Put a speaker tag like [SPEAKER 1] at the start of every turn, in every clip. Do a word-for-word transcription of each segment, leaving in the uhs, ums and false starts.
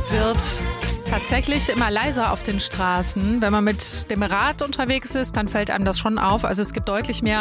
[SPEAKER 1] Es wird tatsächlich immer leiser auf den Straßen. Wenn man mit dem Rad unterwegs ist, dann fällt einem das schon auf. Also es gibt deutlich mehr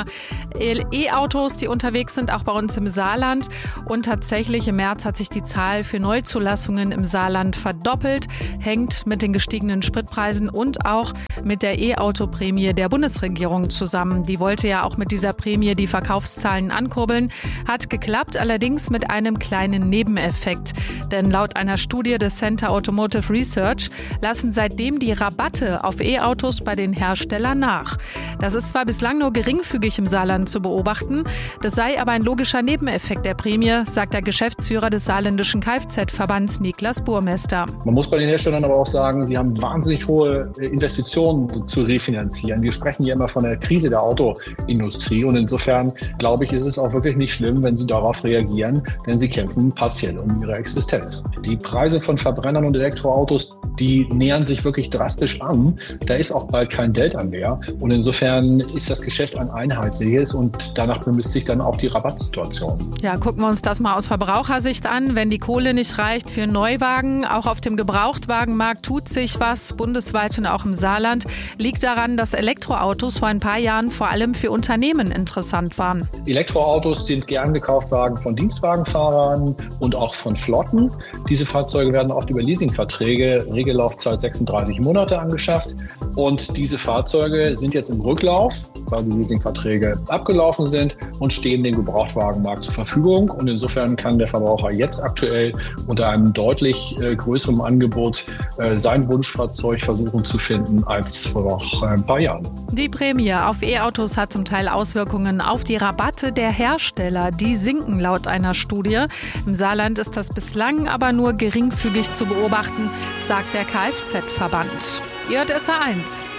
[SPEAKER 1] E-Autos, die unterwegs sind, auch bei uns im Saarland. Und tatsächlich im März hat sich die Zahl für Neuzulassungen im Saarland verdoppelt. Hängt mit den gestiegenen Spritpreisen und auch mit der E-Auto-Prämie der Bundesregierung zusammen. Die wollte ja auch mit dieser Prämie die Verkaufszahlen ankurbeln. Hat geklappt, allerdings mit einem kleinen Nebeneffekt. Denn laut einer Studie des Center Automotive Research lassen seitdem die Rabatte auf E-Autos bei den Herstellern nach. Das ist zwar bislang nur geringfügig im Saarland zu beobachten, das sei aber ein logischer Nebeneffekt der Prämie, sagt der Geschäftsführer des saarländischen Kfz-Verbands Niklas Burmester.
[SPEAKER 2] Man muss bei den Herstellern aber auch sagen, sie haben wahnsinnig hohe Investitionen zu refinanzieren. Wir sprechen hier immer von der Krise der Autoindustrie und insofern glaube ich, ist es auch wirklich nicht schlimm, wenn sie darauf reagieren, denn sie kämpfen partiell um ihre Existenz. Die Preise von Verbrennern und Elektroautos, die nähern sich wirklich drastisch an. Da ist auch bald kein Delta mehr. Und insofern ist das Geschäft ein einheitliches und danach bemisst sich dann auch die Rabattsituation.
[SPEAKER 1] Ja, gucken wir uns das mal aus Verbrauchersicht an. Wenn die Kohle nicht reicht für Neuwagen, auch auf dem Gebrauchtwagenmarkt tut sich was, bundesweit und auch im Saarland. Liegt daran, dass Elektroautos vor ein paar Jahren vor allem für Unternehmen interessant waren.
[SPEAKER 2] Elektroautos sind gern Gekaufwagen von Dienstwagenfahrern und auch von Flotten. Diese Fahrzeuge werden oft über Leasingverträge, Regellaufzeit sechsunddreißig Monate angeschafft. Und diese Fahrzeuge sind jetzt im Rücklauf, weil die Leasingverträge abgelaufen sind und stehen dem Gebrauchtwagenmarkt zur Verfügung. Und insofern kann der Verbraucher jetzt aktuell unter einem deutlich äh, größeren Angebot äh, sein Wunschfahrzeug versuchen zu finden als vor noch ein paar Jahren.
[SPEAKER 1] Die Prämie auf E-Autos hat zum Teil Auswirkungen auf die Rabatte der Hersteller. Die sinken laut einer Studie. Im Saarland ist das bislang aber nur geringfügig zu beobachten, sagt der Kfz-Verband. J S A eins.